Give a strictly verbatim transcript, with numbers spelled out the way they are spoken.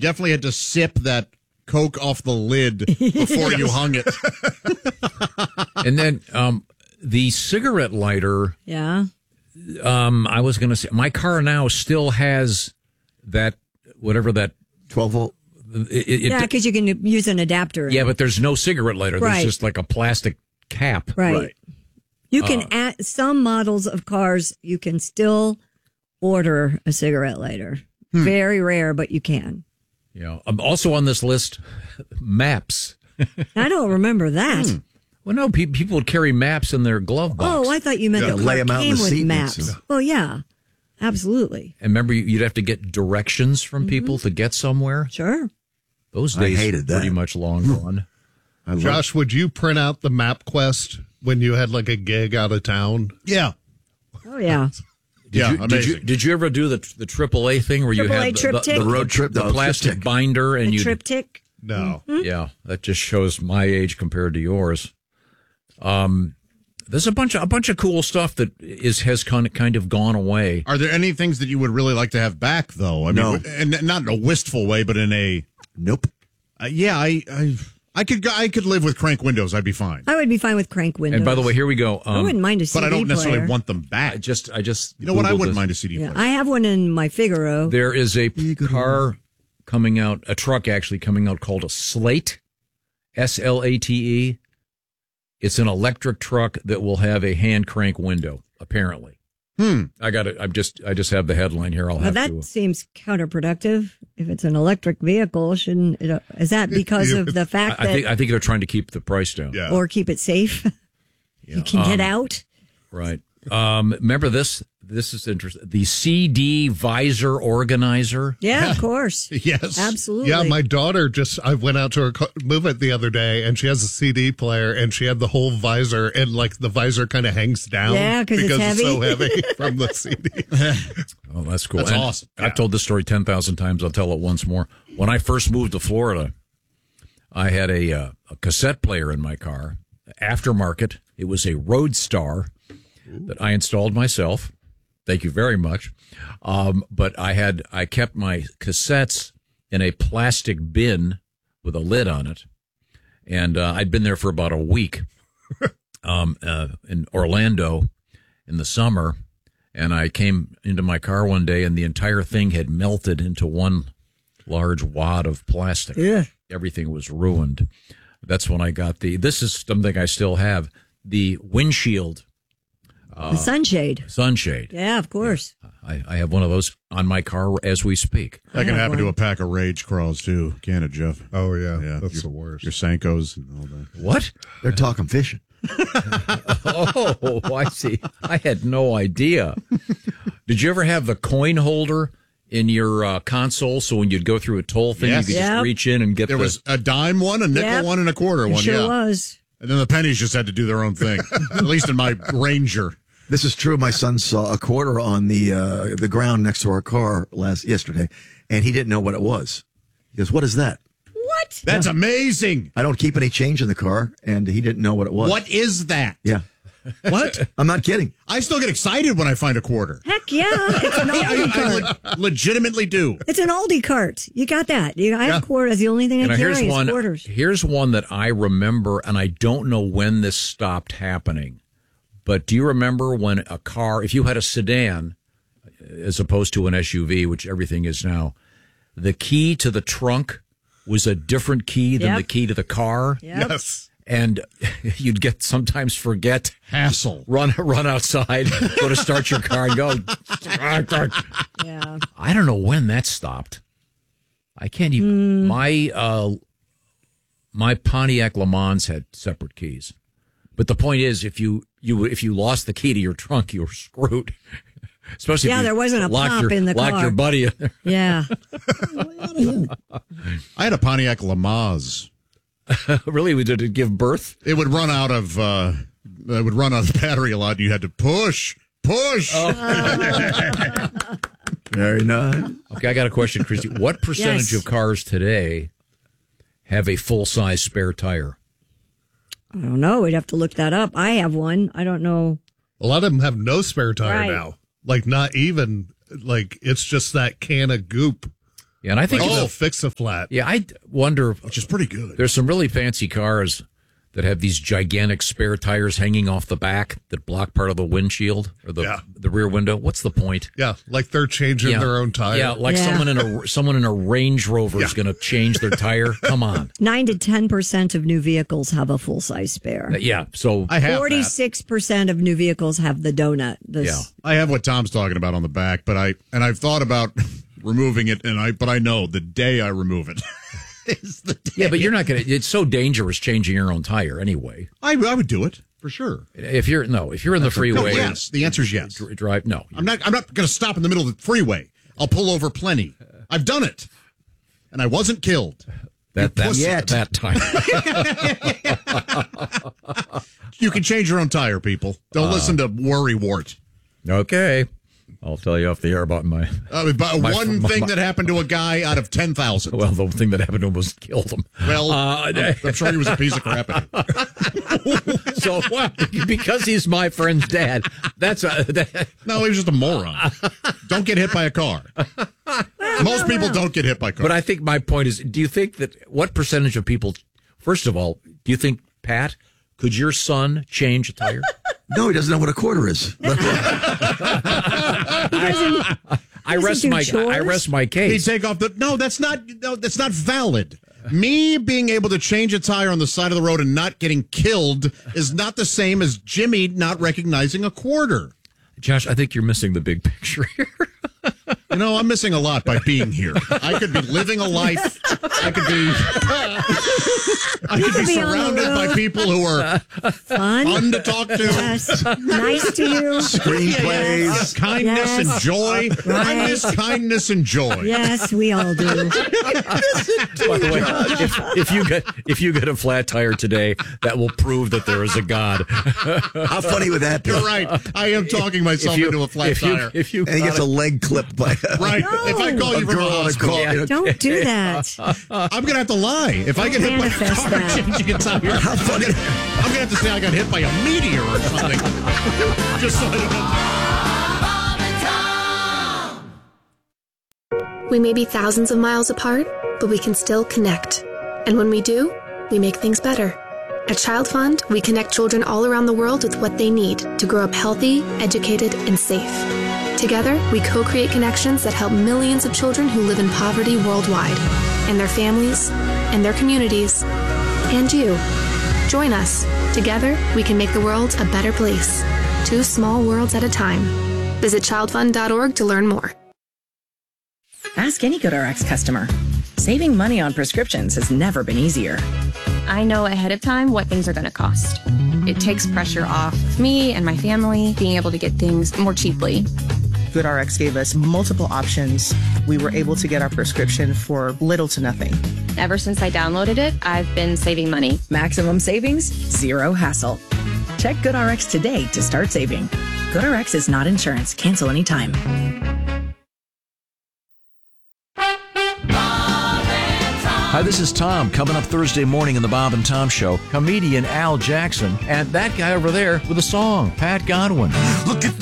definitely had to sip that Coke off the lid before you hung it. And then um, the cigarette lighter. Yeah. Um, I was going to say, my car now still has that, whatever that. twelve volt? It, it, yeah, because you can use an adapter. Yeah, but there's no cigarette lighter. Right. There's just like a plastic cap. Right. right. You can Uh, add some models of cars, you can still order a cigarette lighter. Hmm. Very rare, but you can. Yeah. Um, also on this list, maps. I don't remember that. Hmm. Well, no, pe- people would carry maps in their glove box. Oh, I thought you meant Yeah, the lay car 'em out in came the with seat maps. next to- Oh, yeah. Absolutely. And remember, you'd have to get directions from people to get somewhere. Sure. Those I days hated that. pretty much long gone. Josh, would you print out the MapQuest when you had like a gig out of town? Yeah. Oh, yeah. Did Yeah, you, did you amazing. did you ever do the the triple A thing where you triple A had the, triptych? the, the road trip, the, the plastic triptych. binder, and The you triptych. No. yeah, that just shows my age compared to yours. Um, there's a bunch of a bunch of cool stuff that is has kind of kind of gone away. Are there any things that you would really like to have back, though? I mean, No. and not in a wistful way, but in a Nope. uh, yeah. I, I I could go- I could live with crank windows. I'd be fine. I would be fine with crank windows. And by the way, here we go. I Um, wouldn't mind a C D But I don't necessarily player. want them back. I just I just You know what? I Googled wouldn't this. mind a C D Yeah, player. I have one in my Figaro. There is a car coming out, a truck actually coming out called a Slate, S L A T E. It's an electric truck that will have a hand crank window, apparently. Hmm. I got it. I'm just, I just have the headline here. I'll Well, have that to. seems counterproductive. If it's an electric vehicle, shouldn't it? Is that because Yeah. of the fact I that, think, I think they're trying to keep the price down. Yeah. or keep it safe? You can get out. Right. Um, remember this? This is interesting. The C D visor organizer. Yeah, of course. Yes. Absolutely. Yeah, my daughter just, I went out to her co- move it the other day and she has a C D player and she had the whole visor and like the visor kind of hangs down. Yeah, 'cause it's because so heavy. heavy from the C D. Oh, that's cool. That's And awesome. I've told this story ten thousand times. I'll tell it once more. When I first moved to Florida, I had a, uh, a cassette player in my car, aftermarket. It was a Roadstar that I installed myself. Thank you very much. Um, but I had, I kept my cassettes in a plastic bin with a lid on it. And, uh, I'd been there for about a week, um, uh, in Orlando in the summer. And I came into my car one day and the entire thing had melted into one large wad of plastic. Yeah. Everything was ruined. That's when I got the, this is something I still have, the windshield The sunshade. sunshade. Yeah, of course. I, I have one of those on my car as we speak. That can have happen to one. a pack of Rage Crawls too, can it, Jeff? Oh, yeah. Yeah, That's your, the worst. Your Sankos and all that. What? They're talking fishing. Oh, I see. I had no idea. Did you ever have the coin holder in your uh, console? So when you'd go through a toll thing, Yes. you could Yep. just reach in and get There the. was a dime one, a nickel Yep. one, and a quarter It one. sure yeah, was. and then the pennies just had to do their own thing. At least in my Ranger. This is true. My son saw a quarter on the uh, the ground next to our car last yesterday, and he didn't know what it was. He goes, "What is that?" What? That's amazing. I don't keep any change in the car, and he didn't know what it was. What is that? Yeah, What? I'm not kidding. I still get excited when I find a quarter. Heck yeah. It's an I, Aldi I cart. le- legitimately do. It's an Aldi cart. You got that. You, I have quarters. The only thing I And carry here's is one. quarters. Here's one that I remember, and I don't know when this stopped happening. But do you remember when a car, if you had a sedan, as opposed to an S U V, which everything is now, the key to the trunk was a different key than Yep. the key to the car, Yep. Yes. and you'd get sometimes forget, Hassle. run run outside, go to start your car, and go. Yeah. I don't know when that stopped. I can't even. My uh, my Pontiac Le Mans had separate keys, but the point is, if you you if you lost the key to your trunk, you were screwed. Especially Yeah, if you there wasn't a locked pop your, in the locked car. your buddy in there. Yeah. I had a Pontiac Lamaze. Really, did it give birth? It would run out of uh, it would run out of battery a lot. You had to push, push. Very nice. Okay, I got a question, Christy. What percentage Yes. of cars today have a full size spare tire? I don't know. We'd have to look that up. I have one. I don't know. A lot of them have no spare tire Right. now. Like, not even, like, it's just that can of goop Yeah, and I think Like it's a fix-a-flat. Yeah, I wonder. Which is pretty good. There's some really fancy cars that have these gigantic spare tires hanging off the back that block part of the windshield or the Yeah. the rear window. What's the point? Yeah, like they're changing Yeah. their own tire. Yeah, like Yeah. someone in a someone in a Range Rover is Yeah. going to change their tire. Come on. Nine to ten percent of new vehicles have a full size spare. Uh, Yeah, so I have that. Forty-six percent of new vehicles have the donut. The yeah. s- I have what Tom's talking about on the back, but I and I've thought about removing it, and I but I know the day I remove it is the day. Yeah, but you're not going to. It's so dangerous changing your own tire anyway. I, I would do it for sure. If you're no, if you're in the No, freeway, yes, the answer is yes. dr- drive. No, I'm not. I'm not going to stop in the middle of the freeway. I'll pull over plenty. I've done it, and I wasn't killed. that that Yet. that time. You can change your own tire, people. Don't listen to worry wart. Okay, I'll tell you off the air about my. Uh, but My- one my- thing my- that happened to a guy out of ten thousand. Well, the thing that happened to him was killed him. Well, Uh, I'm, I'm sure he was a piece of crap. So well, because he's my friend's dad, that's a. That, No, he was just a moron. Don't get hit by a car. Most people don't get hit by cars. but I think my point is: do you think that what percentage of people? First of all, do you think Pat? Could your son change a tire? No, he doesn't know what a quarter is. I rest do my chores? I rest my He'd case. take off the no. That's not. No, that's not valid. Me being able to change a tire on the side of the road and not getting killed is not the same as Jimmy not recognizing a quarter. Josh, I think you're missing the big picture here. You know, I'm missing a lot by being here. I could be living a life. I could be. I could be be on the surrounded by road. people who are Fun. fun to talk to. Yes. Nice to you. Screenplays. Yes, kindness Yes. and joy. I Right. miss kindness and joy. Yes, we all do. By the way, if, if you get if you get a flat tire today, that will prove that there is a God. How funny would that be? You're right. I am talking myself If you, into a flat if you, tire. if you And he gets a leg clipped by Right. If I call a you from girl a on a hospital, car. Don't do that. I'm going to have to lie. If I get hit by a Manifest car that. changing a tire, How funny. I'm going to have to say I got hit by a meteor or something. Just so I don't have to. We may be thousands of miles apart, but we can still connect. And when we do, we make things better. At Child Fund, we connect children all around the world with what they need to grow up healthy, educated, and safe. Together, we co-create connections that help millions of children who live in poverty worldwide, and their families, and their communities, and you. Join us. Together, we can make the world a better place. Two small worlds at a time. Visit child fund dot org to learn more. Ask any GoodRx customer. Saving money on prescriptions has never been easier. I know ahead of time what things are going to cost. It takes pressure off me and my family being able to get things more cheaply. GoodRx gave us multiple options. We were able to get our prescription for little to nothing. Ever since I downloaded it, I've been saving money. Maximum savings, zero hassle. Check GoodRx today to start saving. GoodRx is not insurance. Cancel anytime. Hi, this is Tom. Coming up Thursday morning in the Bob and Tom Show, comedian Al Jackson and that guy over there with a song, Pat Godwin. Look at